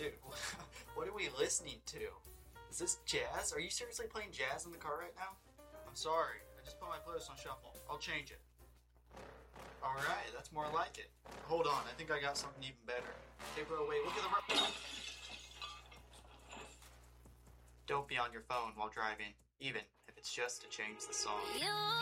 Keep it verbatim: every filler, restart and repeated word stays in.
Dude, what are we listening to? Is this jazz? Are you seriously playing jazz in the car right now? I'm sorry. I just put my playlist on shuffle. I'll change it. Alright, that's more like it. Hold on, I think I got something even better. Hey bro, wait, look at the road. Don't be on your phone while driving, even if it's just to change the song.